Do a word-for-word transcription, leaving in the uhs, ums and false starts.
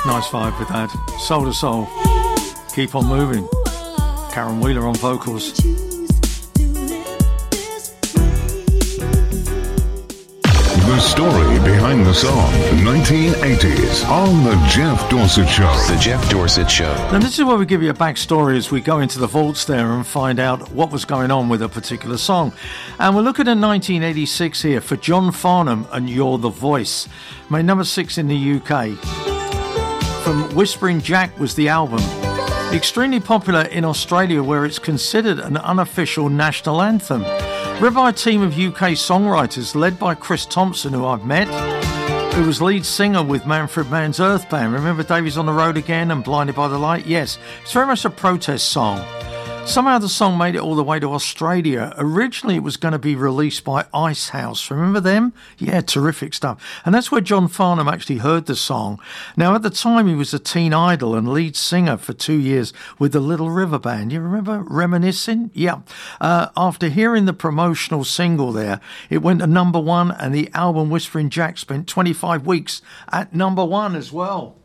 Nice vibe with that. Soul to Soul. Keep on moving. Karen Wheeler on vocals. The story behind the song, nineteen eighties, on The Jeff Dorsett Show. The Jeff Dorsett Show. And this is where we give you a backstory as we go into the vaults there and find out what was going on with a particular song. And we're looking at nineteen eighty-six here for John Farnham and You're the Voice. Made number six in the U K. From Whispering Jack was the album. Extremely popular in Australia, where it's considered an unofficial national anthem. Written by a team of U K songwriters led by Chris Thompson, who I've met, who was lead singer with Manfred Mann's Earth Band. Remember Davies on the Road Again and Blinded by the Light? Yes, it's very much a protest song. Somehow the song made it all the way to Australia. Originally it was going to be released by Icehouse. Remember them? Yeah, terrific stuff. And that's where John Farnham actually heard the song. Now at the time he was a teen idol and lead singer for two years with the Little River Band. You remember Reminiscing? Yeah. Uh, after hearing the promotional single there, it went to number one, and the album Whispering Jack spent twenty-five weeks at number one as well.